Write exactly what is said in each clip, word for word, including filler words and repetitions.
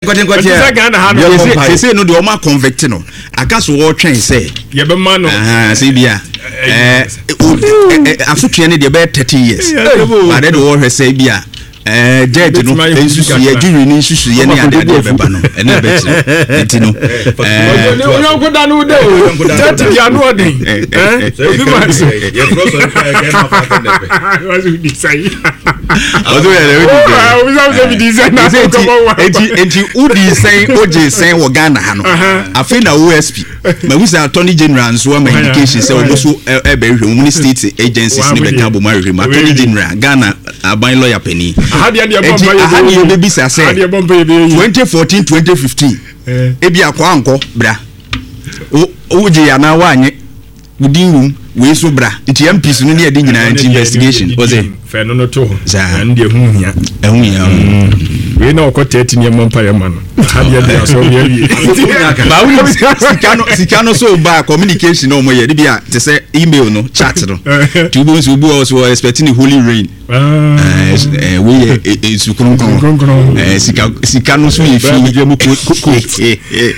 kwate kwate say say no de o ma convict no aka so wo twen say ye be ma no ah say bia eh asotwe ne de be thirty years but de wo hwe say bia eh judge no ensusu ye jury ni ensusu ye ne ade ade beba no ene be ti enti no eh onyo ko da no de o thirty ya no de eh obi ma say ye cross on fire again ma fa kan de was we decide odo ye we decide obi say we decide na so come on enti enti udi say oje say wo Ghana ha no afi na O S P ma wi say attorney general so ma indication say obo so e be hwe mu state agencies ni be ka bo ma hwe ma attorney general Ghana aban lawyer penny ahadi ade bomba ye ahadi ye bebi sa say twenty fourteen twenty fifteen ebi akwa anko bra o je ya na wa anye udin room we so bra nti M Ps no ne ade nyina investigation o say fe no no to za nde hu hia ehun ya we na okọ thirty ne mompa ye ma no ahadi ade so ye wi ba wi sikano sikano so ba communication no mo ye de bia te say email no chat no tu bo so bo so expecting the holy rain ah eh we e sukun kon eh sika sikano so ye fi mu ko eh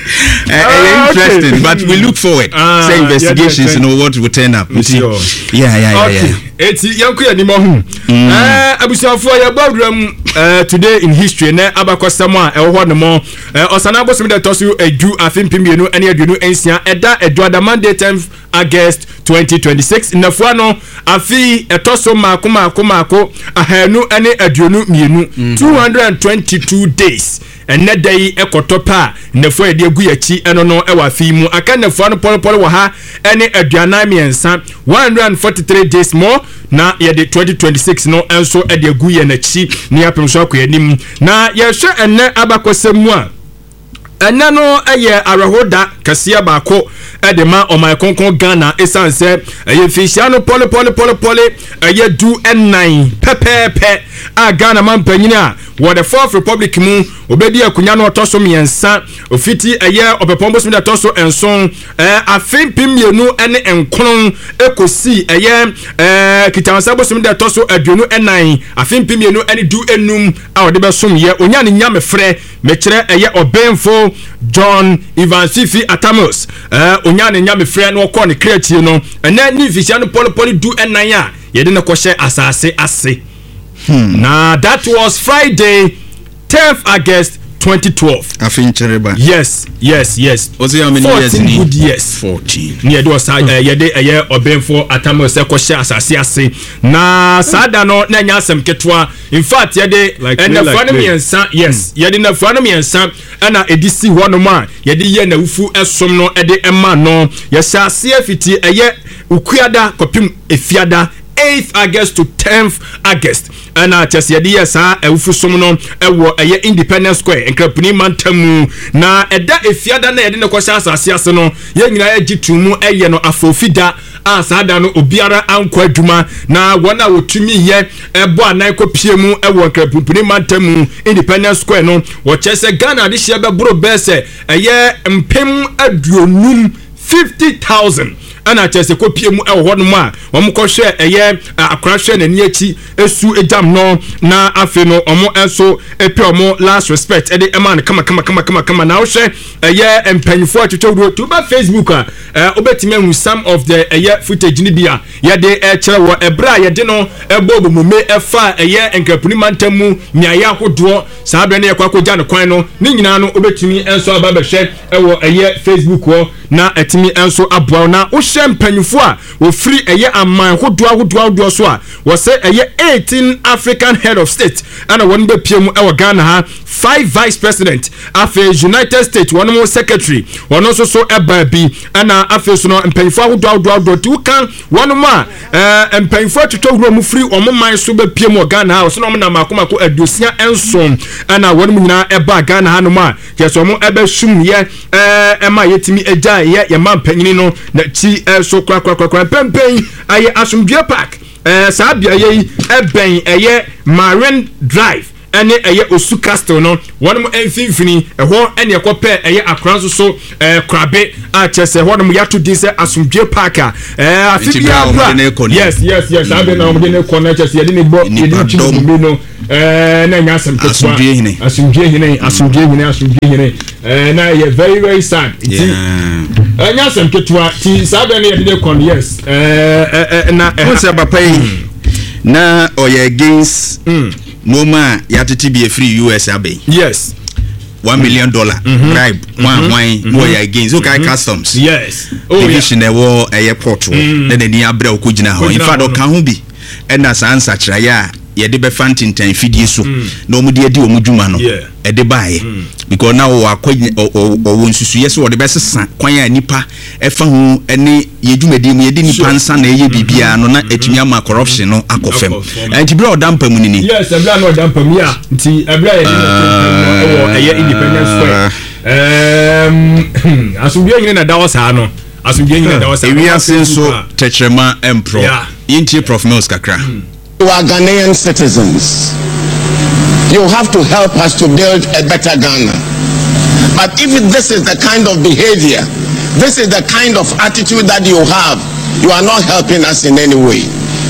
interesting but we look forward say investigations know what will turn up yeah yeah yeah yeah eti yanku ya ni mo hu eh abusuafo ya bawdram eh today in history na abakosam a ewo no mo osana bosom de tosu edu afimpiemienu ene aduonu ensia eda eduada Monday tenth August twenty twenty-six nafua no afi etoso mako mako mako ahanu ene aduonu mienu two hundred twenty-two days ene dai ekotopa nafua ede egu yachi eno no ewa afi mu aka nafua no polopolo wa ha ene aduana miensa one hundred forty-three days more na ye de twenty twenty-six no enso ede egu ye na chi ni apemso akoyanim na ye hwe ene abakosemu a ene no eye arahoda kasia baako ede ma omai konkon Ghana esanse eye fisia no pole pole pole pole eye du nine pepepe a Ghana man panyina wo the fourth republic mu obedi akunya no otoso miensa ofiti eye obepombo so da toso enson eh afempim mienu ene enkron ekosi eye eh kitansa bo so da toso aduonu nine afempim mienu ene du enum a ode besom ye onya ne nyame frɛ mekire eye obenfo John Ivansifi Atamos eh onya ne nyame frɛ no kɔ ne kreatie no ene ni fisia no pole pole du nine a ye de ne kɔ hye asase ase. Hmm. Now that was Friday, tenth August twenty twelve. I think Chereba. Yes, yes, yes. Was it how many years? fourteen good years. fourteen. Near do sa ye de ye obenfo atamo se ko hye asase ase. Na sada no na nya asem ketwa. In fact ye de and the fun miensa, yes. Ye de na fun miensa ana edisi ho no ma. Ye de ye na ufu esom no e de ema no. Ye sha ase afiti eye ukuada kopim efiada eighth August to tenth August. Ana chese yedi yesa ewufu som no ewo eye Independence Square enkrapuni mantamu na eda efiada na yede ne kwasha asase ase no ye nyina agitumu eye no afofida asada no obiara anko adwuma na wona wotumi ye ebo anan kopiemu ewo enkrapuni mantamu Independence Square no wo chese Ghana de hye bebro bese eye mpem aduonum fifty thousand ana chese kopiemu ewo hono ma wom ko hwe eye akra hwe na ni achi esu edam no na afi no omo enso epe omo last respect e de eman kama kama kama kama kama na wo hwe eye empanyfo atwetwo to ba Facebook a obetime hu some of the eye footage ni bia ye de e kire wo ebra ye de no ebobo mume efa eye enkapuni mantamu miaya hodo saa be na ye kwakoja ne kwan no ni nyina no obetimi enso aba be hwe ewo eye Facebook wo na etimi enso aboa na wo hye mpanyfo a wo free eye aman hodo hodo hodo so a wo se eye eighteen African head of state ana won be piemu ewo Ghana ha five vice president afi United States one more secretary one so so eba bi ana afi so no mpanyfo hodo hodo hodo ti kan one more eh mpanyfo twetwo huro mu free omoman so be piemu Ghana ha so no na makoma ko aduosia enson ana won mu nyina eba Ghana ha no ma yeso mo eba hum ye eh ema yetimi eja ye ye mampanyini no na chi so kwa kwa kwa pempen aye asomdue park eh sabia ye eben eye Marine Drive ɛne ɛyɛ osu castle no wɔn mo mfimfini ɛhɔ ɛne ɛkɔ pɛ ɛyɛ akora nso so ɛɛ korabe a kyerɛ sɛ ɛhɔ nom yɛato din sɛ asomdwe park a ɛɛ afi bi abura yes yes yes abe na wɔn de ne kɔ na kyerɛ sɛ yɛde ne bɔ yɛde ti ne no ɛɛ na nya asɛm ketewa asomdwe hene asomdwe hene asomdwe hene asomdwe hene ɛɛ na yɛ very very sad nti ɛɛ nya asɛm ketewa ti saa bɛ ne yɛde ne kɔ no yes ɛɛ ɛɛ na ɛhɔ sɛ papa yi na ɔyɛ against noma yɛatete bi efiri U S abe yes one million dollar bribe one one no ɔyɛ against okay customs yes division ɛwɔ ɛyɛ port na n'ani abere ɔkɔ gyina hɔ in fact ɔka ho bi ɛna saa nsakyerɛeɛ a yɛde bɛfa ntintan fidie so na ɔmo de adi ɔmo dwuma no ɛde baeɛ because na ɔwɔ akɔ ɔwɔ nsusuyɛ sɛ ɔde bɛsesa kwan a nipa ɛfa ho ɛne yɛdwumadi mu yɛde nipa nsa na ɛyɛ biribiara no na ɛtumi ama corruption no akɔ fam ɛnti bere ɔda mpa mu ni ni yes ɛbla na ɔda mpa mu ya nti ɛbla yɛ ɛwɔ ɛyɛ independence square ɛɛm asomdwe nyine na dawo saa no asomdwe nyine na dawo saa ewiase nso tɛkyerɛma ɛmpro yɛntie Prof Mills kakra. You are Ghanaian citizens. You have to help us to build a better Ghana. But if this is the kind of behavior, this is the kind of attitude that you have, you are not helping us in any way.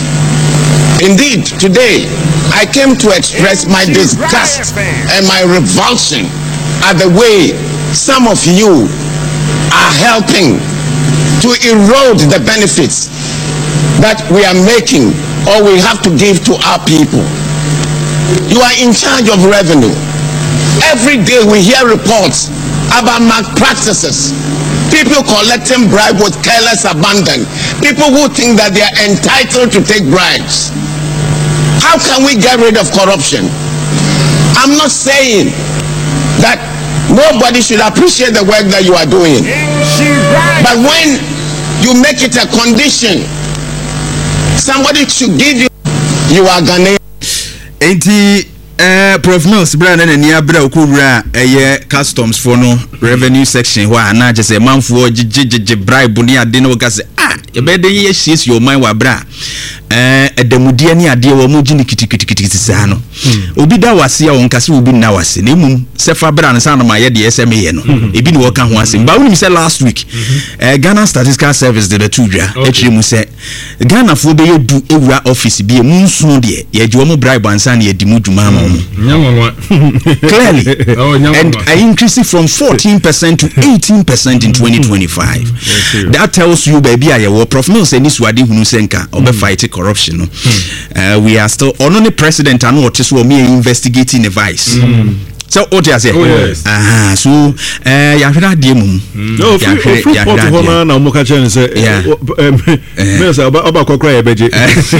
Indeed, today, I came to express my disgust and my revulsion at the way some of you are helping to erode the benefits that we are making or we have to give to our people. You are in charge of revenue. Every day we hear reports about malpractices. People collecting bribes with careless abandon. People who think that they are entitled to take bribes. How can we get rid of corruption? I'm not saying that nobody should appreciate the work that you are doing. But when you make it a condition, somebody should give you, you are Ghanaian. Enti eh Prof Mills bra na nani abra okura eye customs for no revenue section ho ana je say manfo gigigigi bribe ni ade no ga say ah e be de ye hiesie your mind wa bra eh edamudie ni ade wo mu gini kitikiti saa no obi da wase a wonka se obi na wase na mum se fa bra na sa no ma ye de S M E no ebi ni wo ka ho ase ba woni say last week eh Ghana Statistical Service de two dwa etri mu say Ghana fo be yedu ewura office bi e mu nsu de ye je wo mu bribe ansa na ye di mu dwuma ma mu clearly oh, and I increased from fourteen percent to eighteen percent in twenty twenty-five. That tells you baby I will Prof Mills and Niswadi Hunu Senka or be fighting corruption. Uh, we are still on the president and what is me investigating a vice. So what you say? Ah, so eh ya hweda de mum. No, ya hweda ya hweda na mo ka che say me say oba kokra e beje.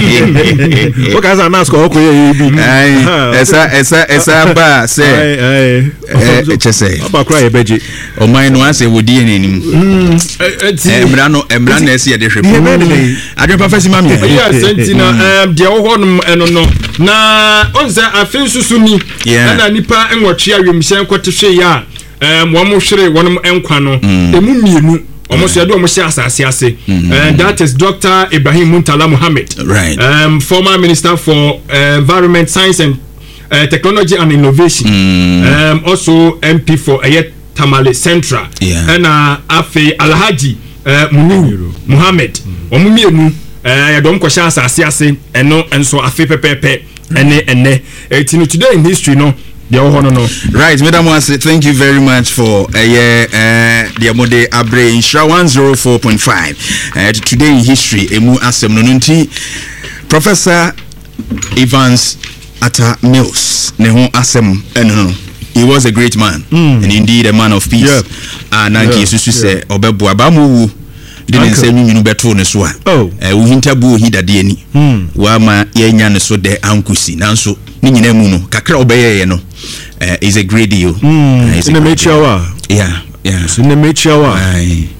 O ka say na sko okoye e bi. Eh esa esa esa ba say eh eh che say oba kokra e beje. O man no ase wodi enenim. Eh emra no emra na ese ye de hwepo. Adwe pa fasi mami. Yeah, sentina em de wo honum eno no. Na onza afin susu ni. Na nipa enwo chia wemhyɛn kɔtehwe ya em wɔn mo hwere wɔn enkwa no emu mienu wɔn so yɛde wɔn hyɛ asase ase and that is Doctor Ibrahim Muntala Mohammed, right, um former minister for uh, environment, science and uh, technology and innovation, mm. um also M P for Ayet Tamale Central, yeah. and uh, Afe Alhaji uh, Muniru Mohammed wɔn mienu eh yɛde wɔn kɔhyɛ asase ase ɛno enso afe pepepe ɛne ɛnɛ etinu today in history no. Right, Madam Wase, thank you very much for uh, yeah, uh, the Amode Abre Insha one oh four point five. Uh, today in history, Emu Asem Nunti, Professor Evans Atta Mills, Neho Asem Eno. He was a great man, mm. and indeed a man of peace. And Nanki Susu say, Obebu Abamu. Didn't say you better no so. Oh, eh we hintabu hi dade ani. Hmm. Wa ma yenya ne so de ankusi. Nanso ni nyina mu no kakra obeye no. Eh is a great deal. Hmm. In the mature. Yeah, yeah. In the mature. Ai.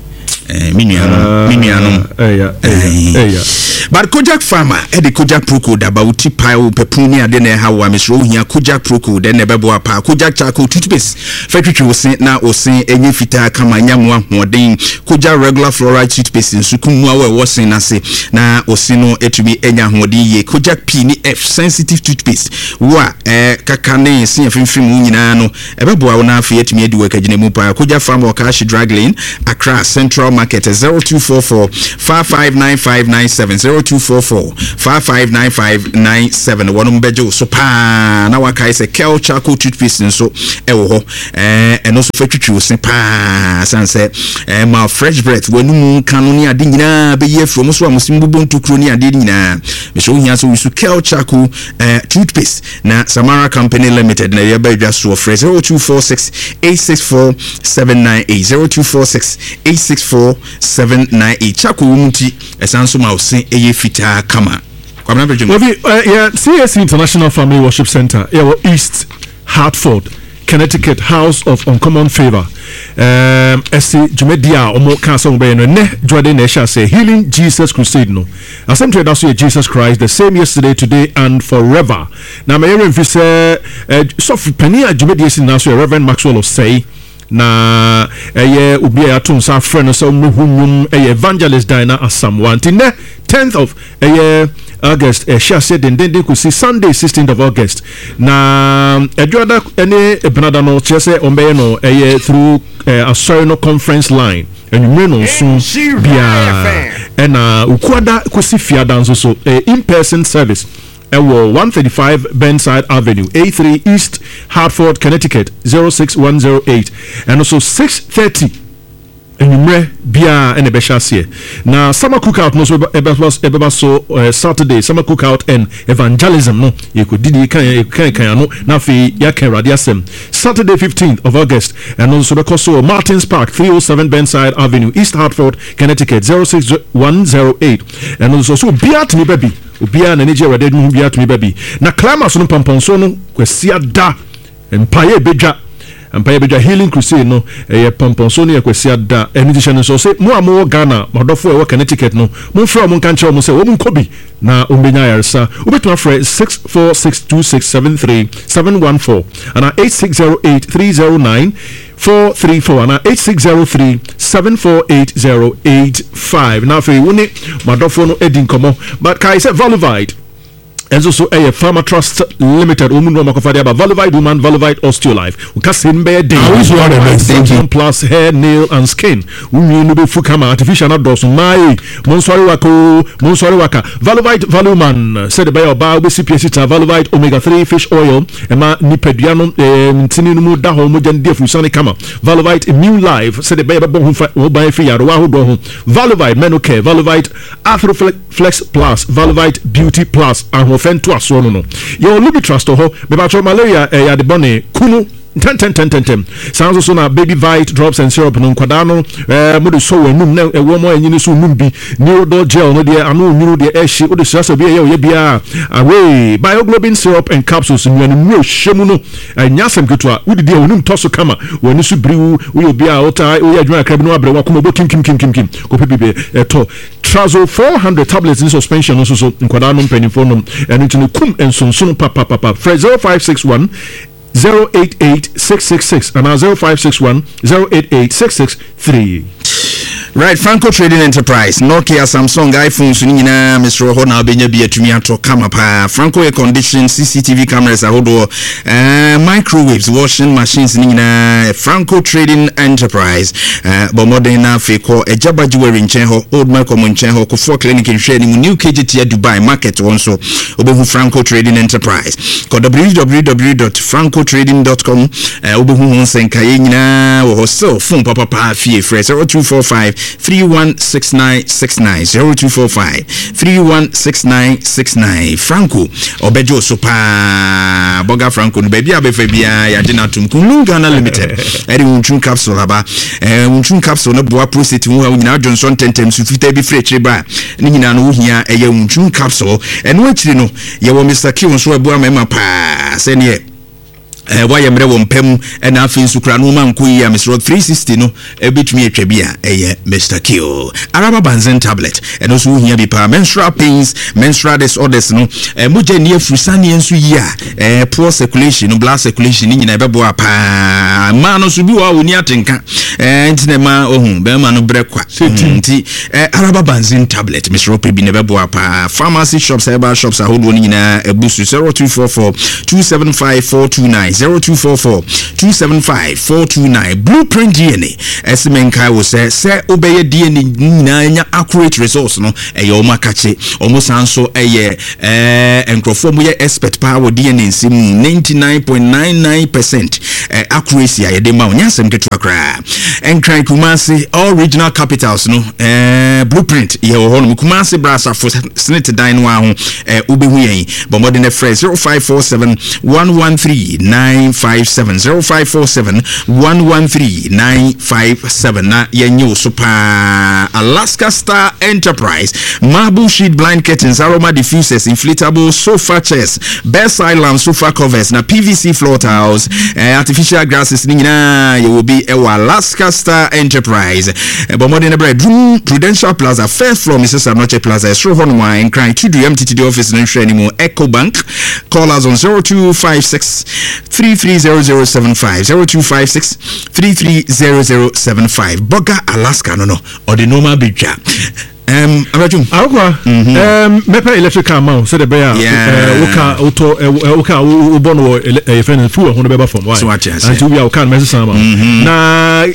eh minuano minuano eh ya eh ya but Kojak farmer e de Kojak Proco da ba uti pa o pepuni ade na ha wa mesro ohia Kojak Proco de na bebo apa Kojak charcoal toothpaste fatwitwi osin na osin enye fita kama nyamu ahoden Kojak regular fluoride toothpaste nsukumu awe wosin na se na osin no etumi enya ahoden ye Kojak P ni F sensitive toothpaste wa eh kakane sin afimfim nyina no ebebo a na afi etumi edi wakagine mu pa Kojak farmer o cash drag lane Accra Central Market zero two four four five five nine five nine seven zero two four four five five nine five nine seven one bejo so pa na waka say Kel charcoal toothpaste so ewo ho eh eno so fatwitwi osin pa sanse eh ma fresh breath wanu kanu ni ade nyina be ye from so amusim bubontu kro ni ade nyina me so hia so wisu Kel charcoal eh toothpaste na Samara Company Limited na ya ba dwa so fresh zero two four six eight six four seven nine eight zero two four six eight six four seven nine eight charcoal muti esanso ma osin eye fita kama kwa mna bejo Obi uh, yeah C S C International Family Worship Center yeah East Hartford Connecticut House of Uncommon Favor um esi jumedia omo kansa mbe no ne jwade na sha say Healing Jesus Crusade no asem to that so Jesus Christ the same yesterday today and forever na me yen fi say so pania jumedia si na so Reverend Maxwell of say na eye obi ya to nsa frɛ no so muhunum eye evangelist Dina Asam wanti ne tenth of eye August eh sha said den den ku see Sunday sixteenth of August na eduada ene ebnada no chese ombe no eye through uh, a Sorino conference line and you no so bia ena ukwada kusi fiada nso so in person service Ewo one thirty-five Burnside Avenue, A three East Hartford, Connecticut zero six one zero eight, and also six thirty. Enumre bia ene beshasie na summer cookout no so ebe so uh, Saturday summer cookout and evangelism no ye ko didi kan kan kan no na fi ya kan radiasem Saturday fifteenth of August and also because so Martins Park three oh seven Burnside Avenue East Hartford Connecticut zero six one zero eight and also so bia to me baby bia na nije rade mu bia to me baby na clamas no pamponso no kwasia da empaye bedwa Empire Beja Healing Crusade no eh pomponso ne yakwasi da enedition so say mo amo Ghana modofo e wo Connecticut no mo fra mo kan che mo say wo mo kobi na ombenya yaresa ubetuma fra six four six two six seven three seven one four and eight six zero eight three zero nine four three four and eight six zero three seven four eight zero eight five now fe woni modofo no edin komo but kai say Voluvite and also a Pharma Trust Limited Umuno Makofadi about Voluvite Woman Voluvite Osteolife Ukasin Bear Day plus hair, nail and skin Unu Fukama artificial not dos my Monsori Wako Monsori Waka Voluvite Voluman said by Oba C P S Voluvite Omega three fish oil Emma Nipediano Tininumu Daho Mujan Defusani Kama Voluvite Immune Life said by Oba Fia Wahu Voluvite Menocare Voluvite Athroflex Plus Voluvite Beauty Plus and fento aso no no yo lubi trust ho me ba malaria eh, ya de bone kunu ten ten ten ten ten sounds so na baby vite drops and syrup no kwada no eh mo de so wanum na e wo mo anyi so num bi neurodol gel no de anu nyuru de e hye o de so bi ye ye bia away bioglobin syrup and capsules nyu anu mu hyemu no anyasem ketua wudi de onum toso kama woni so briwu wo bia o ta o ya dwuma krabi no abre wa kuma bo kim kim kim kim kim ko pepe to Trazo four hundred tablets in suspension also so nkwada no mpanifo no enu tinu kum ensonson papa papa fresh zero five six one zero eight eight six six six and zero five six one zero eight eight six six three. Right, Franco Trading Enterprise, Nokia, Samsung, iPhones, Nina, Mister Hona, Benya, Biatumiato, Kamapa, Franco Air Condition, C C T V cameras, Ahodo, uh, microwaves, washing machines, Nina, Franco Trading Enterprise, uh, Bomodena, Feko, a Jabba Jewelry in Chenho, Old Malcolm in Chenho, Kofo Clinic in Shading, New K G T Dubai Market, also, Obehu Franco Trading Enterprise. Call w w w dot franco trading dot com, Obehu Senkayina, or so, phone papa pa, fee, fresh, zero two four five. three one six nine six nine zero two four five three one six nine six nine Franco Obejo Sopa Boga Franco baby abefa bia ya jina tumkunu Ghana Limited eri unchun capsule aba eh unchun capsule no boa prostate hu nyina Johnson tentem su fita bi freche ba ni nyina no hia eye unchun capsule eno akiri no ye wo Mister Q so abu amema pa se ne eh why yemre wo mpam na afi nsukura no ma nko yi a Mister three sixty no e betumi atwa bi a eye Mister Kill Araba Banzen tablet and also here be pa menstrual pains menstrual disorders no eh moja ni afusane enso yi a eh poor circulation no blood circulation ni nyina bebo apa ma no so bi wa woni atenka eh ntine ma ohun be ma no brekwa nti eh Araba Banzen tablet Mister Ope bi ne bebo apa pharmacy shops herbal shops ahodo ni nyina ebusu zero two four four two seven five four two nine zero two four four two seven five four two nine Blueprint D N A esimenkai wo se se obeye D N A nyina nya accurate results no eye o makache omo sanso eye eh enkrofo mo ye expert power D N A sim ninety-nine point nine nine percent eh, accuracy aye de ma onya sem ketu akra enkran Kumasi all regional capitals no eh Blueprint ye wo hono Kumasi brasa for senate dan no aho eh obehu yen bomode ne fresh zero five four seven one one three nine five seven zero five four seven one one three nine five seven na yenyo super Alaska Star Enterprise marble sheet blind curtains aroma diffusers inflatable sofa chairs best island sofa covers na P V C floor tiles eh, artificial grasses ni nyina you will be a Alaska Star Enterprise eh, bomode ne bedroom Prudential Plaza first floor Missus Anoche Plaza Esro Hon Wine crying to the M T T D office no share anymore Eco Bank call us on zero two five six three three zero zero seven five zero two five six three three zero zero seven five Boga Alaska no no or the normal bidja um abajum akwa um mepa electric car mount so the bear eh woka auto woka wo no e friend fu ho no beba from why and to be our can message sama na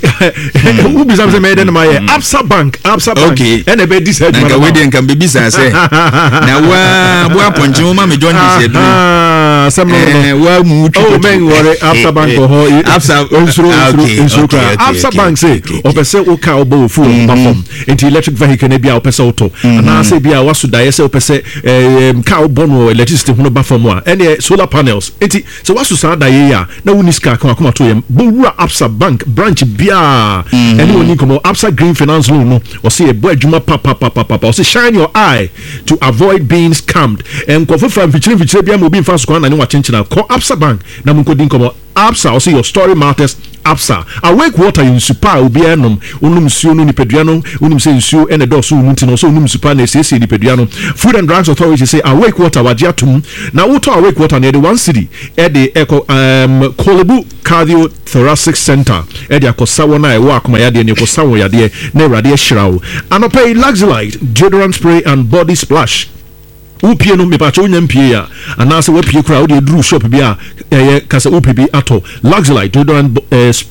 who be some say me den my Absa Bank Absa Bank and e be this head man we den kan be bisa say na wa bo aponje mo ma me join this edu ah some no wa mu oh men worry Absa Bank ho Absa insuro insuro Absa Bank say o be say woka obo fu o from into electric vehicle na bia opese auto na say bia wasu da yese opese em car bono electricity hono ba from wa any solar panels enti so wasu sa da ye ya na woni ska kan akoma to yem bowura Absa Bank branch bia any oni komo Absa Green Finance Loan no o say e bo adwuma papa papa papa o say shine your eye to avoid being scammed en ko fofra fichire fichire bia mo bi fa so na ne wa chenchina ko Absa Bank na mo ko din komo Absa o say your story matters Absa awake water in super obi enom onum suo no nipadua no onum say nsuo ene do so munti no so onum super na sese nipadua no Food and Drugs Authority say awake water wagia tum na water awake water na the one city e de eco um Kolebu Cardiothoracic Center e de akosa wona e wo akoma yade ne kosa wo yade na urade hyirawo anopay Luxelite deodorant spray and body splash upie no me pa cho nya mpie ya anase wapie kura wo de duru shop bia eh kasa upie bi ato Luxelite deodorant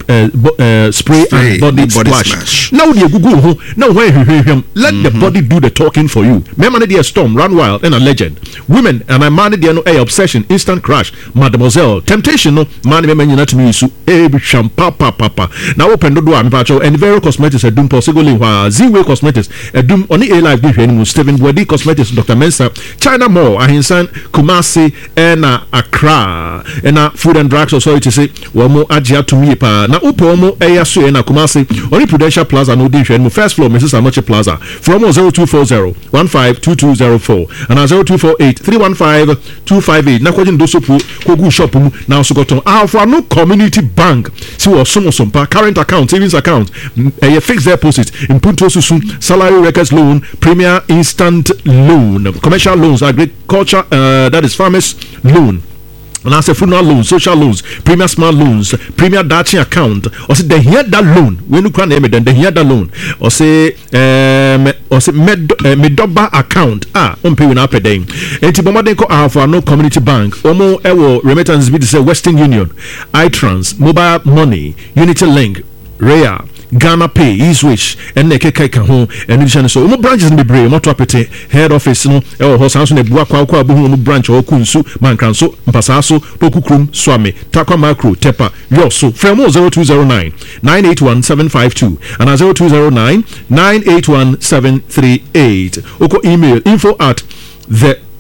uh, spray and body, body splash. splash now the gugu ho now when hwehwehwem let mm-hmm. the body do the talking for you me man dey storm run wild and a legend women and my man dey no a obsession instant crash mademoiselle temptation no man me man nyina tumi su e bi hwam papa papa now open do do am pa cho and very cosmetics edum possibly wa Z-Way Cosmetics edum oni a life bi hwani mu Stephen Body Cosmetics Doctor Mensa China Mall Ahinsan Kumasi ena Accra ena Food and Drugs Authority say wo mo agya tumi pa na upo mo eya so ena Kumasi oni Prudential Plaza no di hwani mu first floor Missus Anoche Plaza from zero two four zero one five two two zero four and zero two four eight three one five two five eight na kwajin do sopu kogu shop mu na so goton alfa no community bank si wo so so pa current account savings account eya fixed deposit impunto susu salary records loan premier instant loan commercial loans agriculture uh, that is farmers loan and as a funeral loan social loans premier smart loans premier dachi account or say they hear that loan when you can name it then they hear that loan or say um or say med uh, medoba account ah on pay na pay dem enti bomade ko alpha no community bank omo ewo remittance be say Western Union iTrans mobile money Unity Link Raya Ghana Pay Eastwish and ne keke ka ho enu so mo branches be brave mo to apete head office no e ho sanso na bua kwa kwa bo mo branch o kunsu mankranso mpasa so pokukrum swame takwa macro tepa yo so from zero two zero nine nine eight one seven five two and zero two zero nine nine eight one seven three eight oko email info at the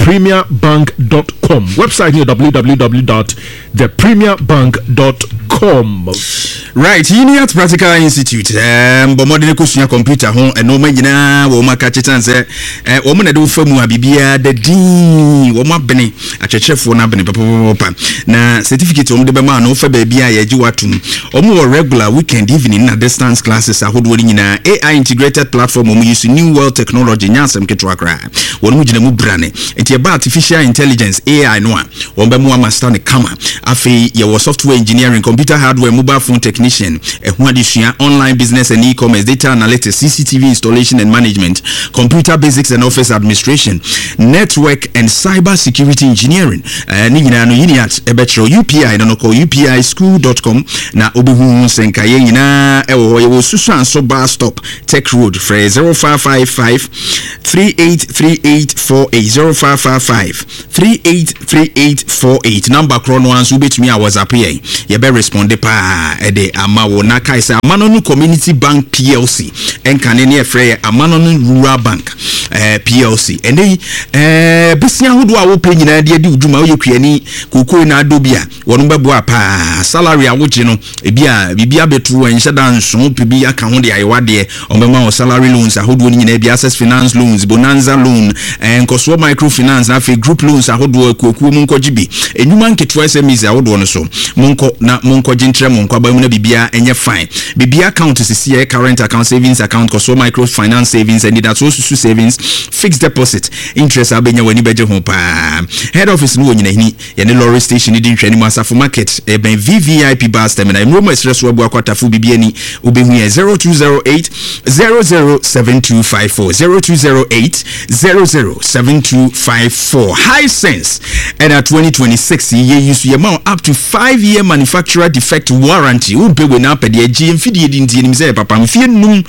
premier bank dot com. Website here w w w dot the premier bank dot com. Right, Uniat Practical Institute. Um, but modern kusua computer home and no manyina wo maka chitanse eh wo na do famu abibia da din wo mabene achechefo na bene papa na certificate wo de be ma no fa ba bia ya ji watum omo regular weekend evening na distance classes ahodo nyina A I integrated platform omo use new world technology nyasem ketwa kra wo no gina mu brane enti e ba artificial intelligence A I no a wo be mu master ne kama afi ye wo software engineering computer hardware mobile phone technician ehun adisua online business and e-commerce data analytics C C T V installation and management computer basics and office administration network and cyber security engineering uh, ni nyina no Uniat ebetro U P I no call U P I school dot com na obehu senkaye nyina ewo ye wo susu so bar stop tech road for zero five five five three eight three eight four eight zero five five five three eight three eight four eight number chrono ansu betumi a WhatsApp ye ye be respond pa e de ama wo na kai say Amanonu Community Bank P L C enkane ne efre Amanonu Rural Bank eh P L C ene eh besia hodo a wo pe nyina de di uduma wo yekuani kokoi na adobia wono bebo apa salary a wo je no ebia bibia betu enhye dan so pibi aka ho de ayewade ombema wo salary loans ahodo nyina ebia access finance loans bonanza loan enkoso microfinance na fe group loans ahodo kokuo mu nkogibi enuma nketo S M Es ahodo no so monko na monko gintre monko abamu na bibia enye fine bibia account is here current account savings account koso microfinance savings and that so su savings fixed deposit interest abenya wani beje ho pa head office no nyina hini ye ne lorry station ni dinhwani masafo market e ben V V I P bus terminal mromo express wo abu akwatafo bibia ni obehu ye zero two zero eight zero zero seven two five four zero two zero eight zero zero seven two five four high sense and at twenty twenty-six ye use ye ma up to five year manufacturer defect warranty u bewe na pede agi mfidie di ntie nim se papa mfie num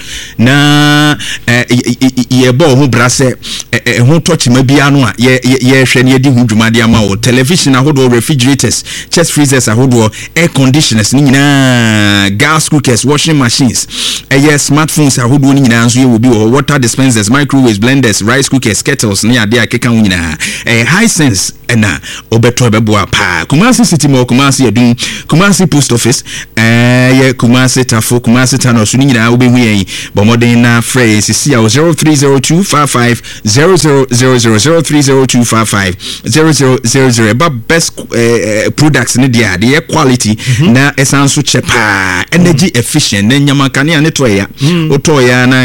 na ye bo ho brase e ho touch ma bia no a ye ye hwe ne di hu dwumade ama wo television ahodo refrigerators chest freezers ahodo air conditioners ni nyina gas cookers washing machines eh smartphones ahodo ni nyina nso ye wo bi wo water dispensers microwaves blenders rice cookers kettles ni ade akeka hu nyina eh high sense na obeto bebo apa Kumasi City Mall Kumasi Edun Kumasi Post Office eh ye Kumasi Tafo Kumasi Tano so ni nyina obehu yen bomoden na phrase si ya zero three zero two five five zero zero zero zero zero three zero two five five zero zero zero zero but best uh, products ni dia the quality mm-hmm. na esanso chepa energy mm. efficient na nyama kania ne toya mm. otoya na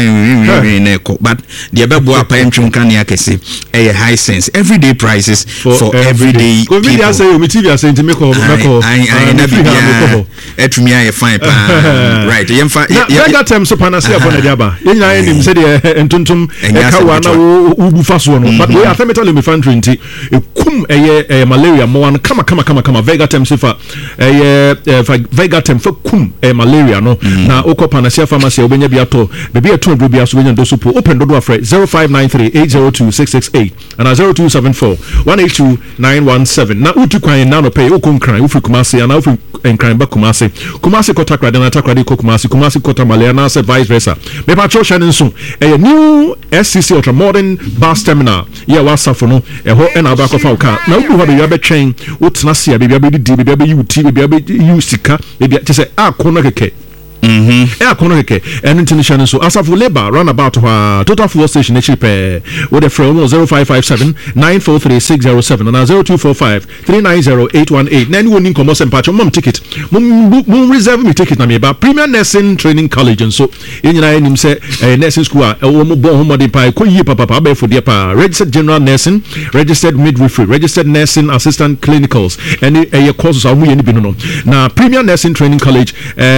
ne ko but the bebo apa entwum kania kese eh high sense everyday prices for, for everyday people media say o T V say ntime ko ko I na bibia etumi aye fine pa right yemfa Vega Tem so panacea for na diaba yenyina enim say de entontom ekawa na wo bufa so no but we affirmatively me fan twenty ekum eye malaria mo wan kama kama kama kama Vega Tem sifa eye Vega Tem for kum malaria no na okọ panacea pharmacy obenya bia to bebi eto bro bia so benya do supo open do do afre zero five nine three eight zero two six six eight and zero two seven four one eight two nine one seven na utu kwan na no pay okon kran ufi Kumasi ana ufi enkran ba Kumasi Kumasi kota krade na takrade ko Kumasi Kumasi kota malaria na se vice versa me pa cho shane nso eye new S C C ultra modern bus terminal ye wasafo no eho e na ba ko fa ka na ubu ho be ya be twen utena se ya be be di be be yuti be be usika be tese akono keke mhm e akono keke en international so asafo labor run about uh, total fuel station cheap uh, with the from zero five five seven nine four three six zero seven and zero two four five three nine zero eight one eight na anyone in commerce empatch mom ticket mom reserve me ticket na me ba Premier Nursing Training College and so enyina enim say uh, nursing school a wo mo bon homody pa ko yi papa pa be for dia pa registered general nursing registered midwifery registered nursing assistant clinicals any uh, courses are we ni bi no na Premier Nursing Training College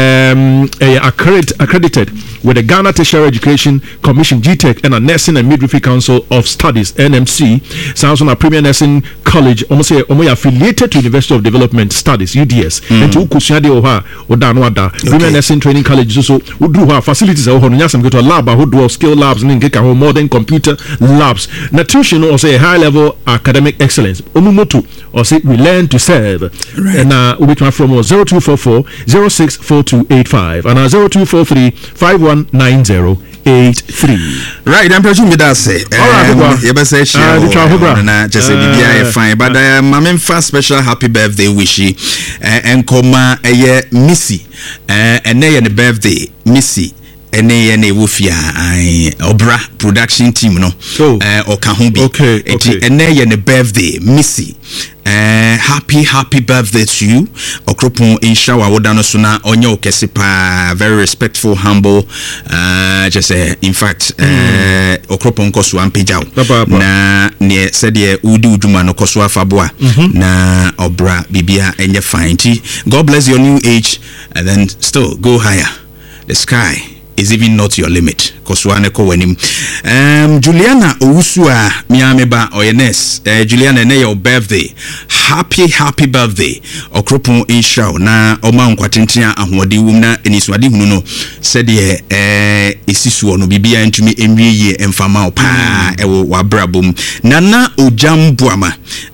um Uh, accredited, accredited with the Ghana Tertiary Education Commission G T E C and a Nursing and Midwifery Council of Studies N M C. Sounds on a Premier Nursing College almost say almost affiliated to University of Development Studies U D S and to kusiade oha odano ada Premier Nursing Training College so udu ha facilities ho no nyasam go lab ho do skill labs nin keka ho modern computer labs na tuition or say high level academic excellence omumoto or say we learn to serve right. And uh we from zero two four four zero six four two eight five and zero two four three five one nine zero eight three. Right, I'm pretty sure that say. You better say share. Na just say bibia fine, but uh, mama first special happy birthday wish and koma eye Missy and nay the birthday Missy. Ene ene wofia ai Obra production team no oh. uh, Okahumbi okay okay ene ene birthday Missy uh, happy happy birthday to you Okropon inshallah wodano so na onye okese pa very respectful humble uh, just uh, in fact uh, mm. Okropon koso ampejaw na ne said ye udi uduma no koso afaboa mm-hmm. na Obra bibia enye fine. God bless your new age and then still go higher. The sky is even not your limit. Koswane ko wenim. Um, Juliana Owusua Miameba Oyenes. Uh, Juliana, ne your birthday. Happy happy birthday. Okropon inshallah na oma nkwatentia ahwodi wum na eniswade hunu no said ye eh esisuo no bibia ntumi emwie ye emfama opa ewo wabrabom. Nana Ojamboama.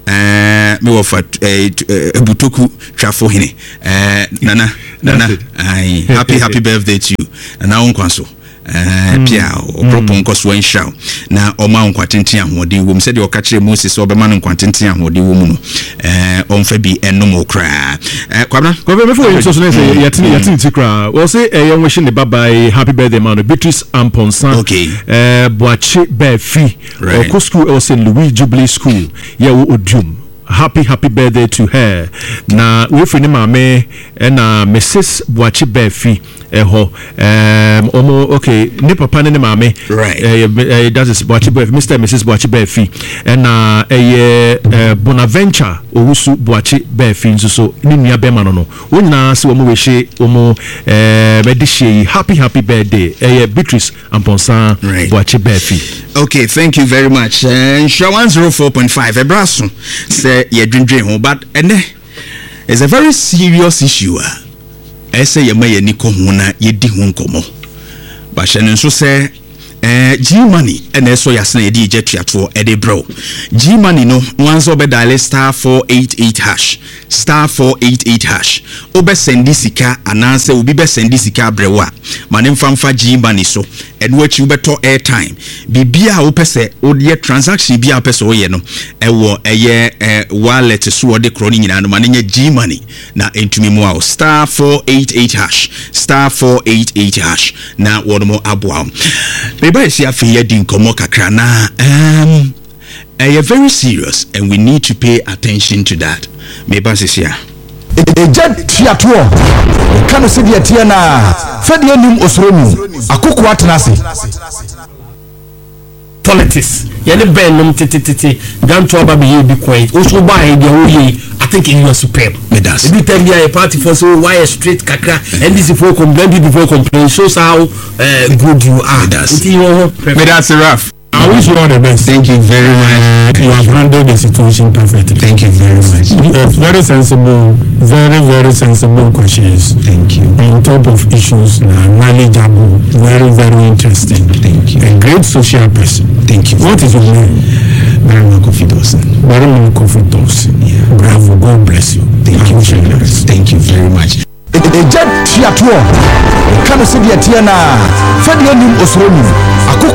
Eh me wo fa ebutoku twafo hene. Eh nana nana ai happy happy birthday to you. Na onkwanso eh pia okropon nkoswo nshaw na oma nkwatenten ahode wom said you ka kire Moses obema no nkwatenten ahode wom no eh onfa bi enom okra eh kwabna kwabna before you so say yatini yatini tikra we say eh yon wishing the bye happy birthday man Beatrice Amponsan okay eh Boachi Befi or school was in Louis Jubilee School yeah Odium. Happy happy birthday to her. Na we free mama na Missus Boachi Befi eho um omo okay ni papa ne mama right eh uh, that is Boachi Befi Mister and Missus Boachi Befi and na eh uh, Bonaventure Owusu Boachi Befi nso so ni nua be ma no no wonyina se omo we hye omo eh medihye happy happy birthday eh Beatrice Amponsan right. Boachi Befi. Okay, thank you very much. Uh, Show one oh four point five Ebraso say ye dream dream but and it's a very serious issue. I say ye may ni ko huna ye di hu nkomo. Ba hye nso say eh G money and eso yasna ye di jetuato e de bro. G money no once obe dial star four eight eight hash star four eight eight hash. Obe sendi sika ananse obi be sendi sika brewa. Mane mfamfa G money so and what you better airtime bibia wo pese o de transaction bia pese o ye no e wo eye wallet so de kroni nyina no mane G money na entumi mu a star four eight eight hash star four eight eight hash na wono mo aboa beba isi afi ye din komo kakra na um eh very serious and we need to pay attention to that meba sisia Ejad tiato kan se dia tia na fede anim osromu akoko atenase politics ye ne ben num titititi dan to ba be bi coin oso ba he dia wo yi I think you are superb me das every time you are a party for so why straight kakra and this before complain before complain shows how uh, good you are me das rough. I wish you all the best. Thank you very much. You have handled the situation perfectly. Thank you very much. Uh, very sensible, very, very sensible questions. Thank you. On top of issues, uh, knowledgeable, very, very interesting. Thank you. A great social person. Thank you. What is your name? Very much Kofi Dawson. Very much Kofi Dawson. Yeah. Bravo. God bless you. Thank you very much. Thank you very much. Ejad tiato kan se dia tia na fede anim osromu akoko